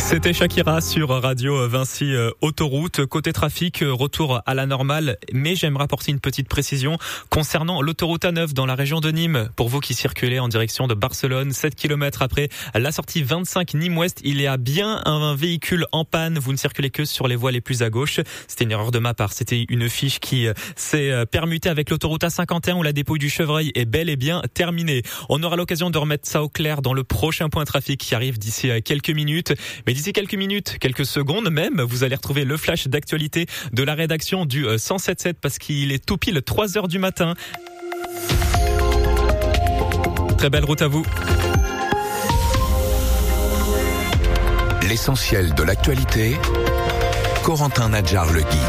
C'était Shakira sur Radio Vinci Autoroute. Côté trafic, retour à la normale, mais j'aimerais apporter une petite précision concernant l'autoroute A9 dans la région de Nîmes. Pour vous qui circulez en direction de Barcelone, 7 km après la sortie 25 Nîmes-Ouest, il y a bien un véhicule en panne. Vous ne circulez que sur les voies les plus à gauche. C'était une erreur de ma part. C'était une fiche qui s'est permutée avec l'autoroute A51 où la dépouille du Chevreuil est bel et bien terminée. On aura l'occasion de remettre ça au clair dans le prochain point trafic qui arrive d'ici quelques minutes. Mais d'ici quelques minutes, quelques secondes même, vous allez retrouver le flash d'actualité de la rédaction du 107.7 parce qu'il est tout pile 3 heures du matin. Très belle route à vous. L'essentiel de l'actualité, Corentin Nadjar-Legui.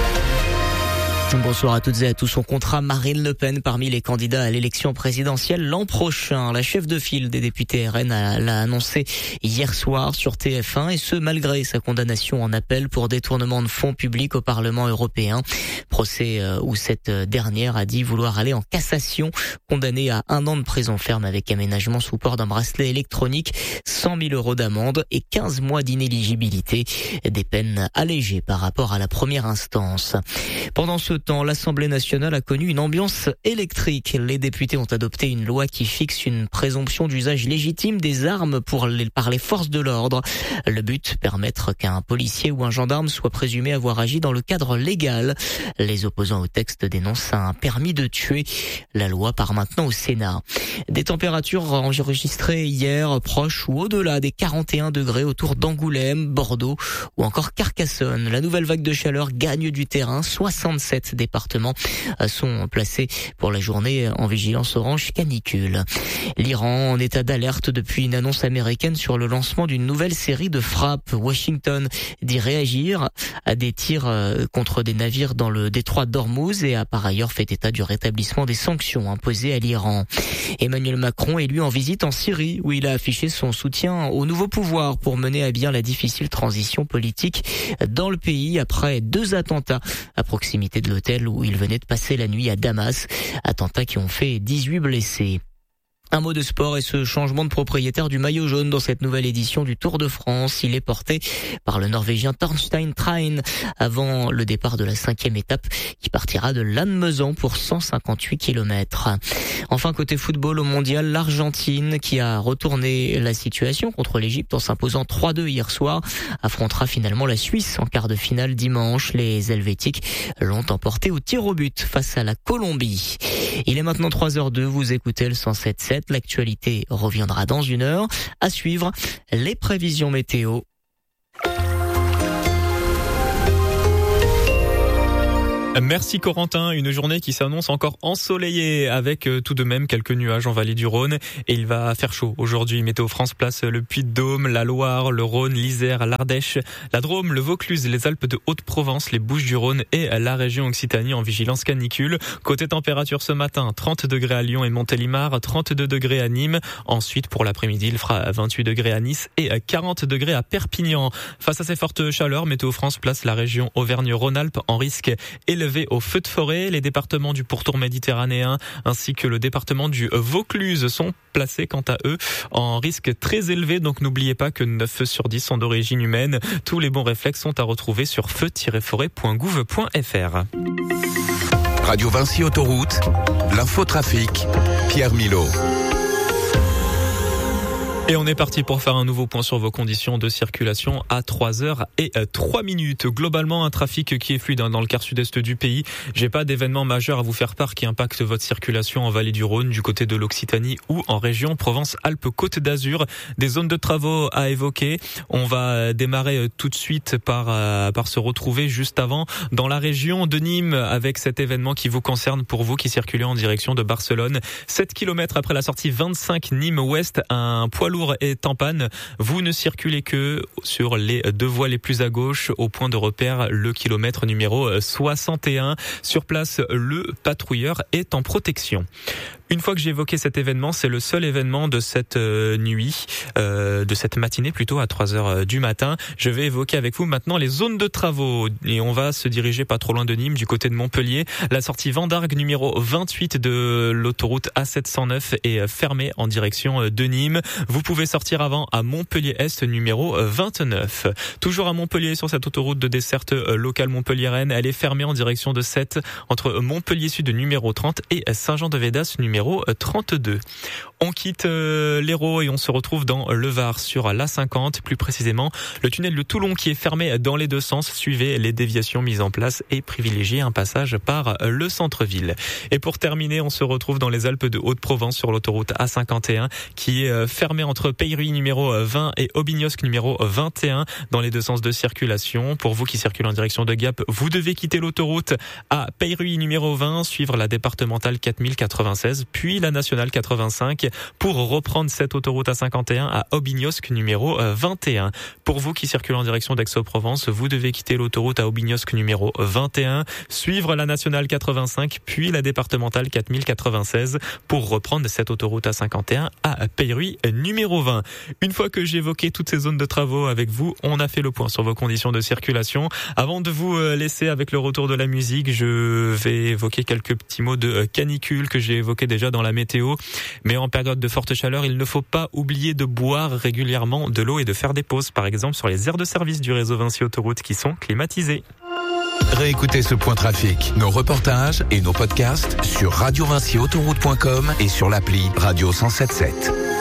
Bonsoir à toutes et à tous. On comptera Marine Le Pen parmi les candidats à l'élection présidentielle l'an prochain. La chef de file des députés RN l'a annoncé hier soir sur TF1 et ce malgré sa condamnation en appel pour détournement de fonds publics au Parlement européen. Procès où cette dernière a dit vouloir aller en cassation, condamnée à 1 an de prison ferme avec aménagement sous port d'un bracelet électronique, 100 000 € d'amende et 15 mois d'inéligibilité. Des peines allégées par rapport à la première instance. Pendant ce temps, l'Assemblée nationale a connu une ambiance électrique. Les députés ont adopté une loi qui fixe une présomption d'usage légitime des armes par les forces de l'ordre. Le but, permettre qu'un policier ou un gendarme soit présumé avoir agi dans le cadre légal. Les opposants au texte dénoncent un permis de tuer. La loi part maintenant au Sénat. Des températures enregistrées hier proches ou au-delà des 41 degrés autour d'Angoulême, Bordeaux ou encore Carcassonne. La nouvelle vague de chaleur gagne du terrain. 67 départements sont placés pour la journée en vigilance orange canicule. L'Iran en état d'alerte depuis une annonce américaine sur le lancement d'une nouvelle série de frappes. Washington dit réagir à des tirs contre des navires dans le détroit d'Ormuz et a par ailleurs fait état du rétablissement des sanctions imposées à l'Iran. Emmanuel Macron est lui en visite en Syrie où il a affiché son soutien au nouveau pouvoir pour mener à bien la difficile transition politique dans le pays après 2 attentats à proximité de l'hôtel où il venait de passer la nuit à Damas. Attentats qui ont fait 18 blessés. Un mot de sport et ce changement de propriétaire du maillot jaune dans cette nouvelle édition du Tour de France. Il est porté par le Norvégien Torstein Train avant le départ de la 5e étape qui partira de Lannemezan pour 158 km. Enfin, côté football au mondial, l'Argentine qui a retourné la situation contre l'Égypte en s'imposant 3-2 hier soir affrontera finalement la Suisse en quart de finale dimanche. Les Helvétiques l'ont emporté au tir au but face à la Colombie. Il est maintenant 3h02, vous écoutez le 107.7. L'actualité reviendra dans 1 heure. À suivre, les prévisions météo. Merci Corentin, une journée qui s'annonce encore ensoleillée avec tout de même quelques nuages en vallée du Rhône et il va faire chaud aujourd'hui. Météo France place le Puy-de-Dôme, la Loire, le Rhône, l'Isère, l'Ardèche, la Drôme, le Vaucluse, les Alpes de Haute-Provence, les Bouches-du-Rhône et la région Occitanie en vigilance canicule. Côté température ce matin, 30 degrés à Lyon et Montélimar, 32 degrés à Nîmes. Ensuite pour l'après-midi, il fera 28 degrés à Nice et 40 degrés à Perpignan. Face à ces fortes chaleurs, Météo France place la région Auvergne-Rhône-Alpes en risque élevé au feu de forêt. Les départements du pourtour méditerranéen ainsi que le département du Vaucluse sont placés quant à eux en risque très élevé. Donc n'oubliez pas que 9 feux sur 10 sont d'origine humaine. Tous les bons réflexes sont à retrouver sur feu-forêt.gouv.fr. Radio Vinci Autoroute, l'infotrafic, Pierre Milot. Et on est parti pour faire un nouveau point sur vos conditions de circulation à 3h03. Globalement, un trafic qui est fluide dans le quart sud-est du pays. J'ai pas d'événement majeur à vous faire part qui impacte votre circulation en vallée du Rhône, du côté de l'Occitanie ou en région Provence-Alpes-Côte d'Azur. Des zones de travaux à évoquer. On va démarrer tout de suite par se retrouver juste avant dans la région de Nîmes avec cet événement qui vous concerne pour vous qui circulez en direction de Barcelone. 7 km après la sortie 25 Nîmes-Ouest, un poids lourd est en panne. Vous ne circulez que sur les 2 voies les plus à gauche au point de repère le kilomètre numéro 61. Sur place, le patrouilleur est en protection. Une fois que j'ai évoqué cet événement, c'est le seul événement de cette nuit, de cette matinée plutôt à 3h du matin. Je vais évoquer avec vous maintenant les zones de travaux et on va se diriger pas trop loin de Nîmes, du côté de Montpellier. La sortie Vendargue numéro 28 de l'autoroute A709 est fermée en direction de Nîmes. Vous pouvez sortir avant à Montpellier-Est numéro 29. Toujours à Montpellier sur cette autoroute de desserte locale Montpellier-Rennes, elle est fermée en direction de 7 entre Montpellier-Sud numéro 30 et Saint-Jean-de-Védas numéro 32. On quitte l'Hérault et on se retrouve dans le Var sur l'A50, plus précisément le tunnel de Toulon qui est fermé dans les deux sens. Suivez les déviations mises en place et privilégiez un passage par le centre-ville. Et pour terminer, on se retrouve dans les Alpes de Haute-Provence sur l'autoroute A51 qui est fermée entre Peyruy numéro 20 et Aubignosc numéro 21 dans les deux sens de circulation. Pour vous qui circulez en direction de Gap, vous devez quitter l'autoroute à Peyruy numéro 20, suivre la départementale 4096 puis la nationale 85 pour reprendre cette autoroute A51 à Aubignosc numéro 21. Pour vous qui circulez en direction d'Aix-en-Provence, vous devez quitter l'autoroute à Aubignosc numéro 21, suivre la nationale 85 puis la départementale 4096 pour reprendre cette autoroute A51 à Peyruy numéro 20. Une fois que j'ai évoqué toutes ces zones de travaux avec vous, on a fait le point sur vos conditions de circulation. Avant de vous laisser avec le retour de la musique, je vais évoquer quelques petits mots de canicule que j'ai évoqués déjà dans la météo. Mais en période de forte chaleur, il ne faut pas oublier de boire régulièrement de l'eau et de faire des pauses, par exemple sur les aires de service du réseau Vinci Autoroute qui sont climatisées. Réécoutez ce point trafic, nos reportages et nos podcasts sur radiovinciautoroute.com et sur l'appli Radio 107.7.